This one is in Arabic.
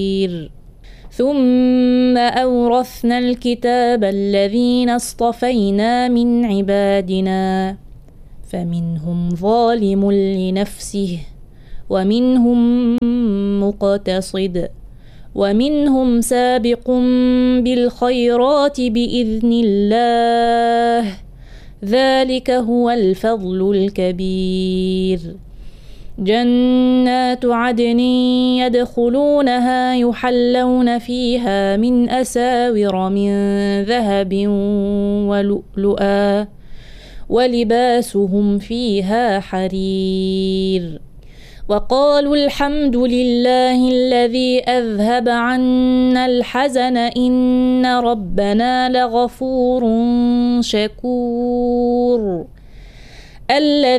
ثم أورثنا الكتاب الذين اصطفينا من عبادنا فمنهم ظالم لنفسه ومنهم مقتصد ومنهم سابق بالخيرات بإذن الله ذلك هو الفضل الكبير. جنات عدن يدخلونها يحلون فيها من أساور من ذهب ولؤلؤا ولباسهم فيها حرير. وقالوا الحمد لله الذي أذهب عنا الحزن إن ربنا لغفور شكور.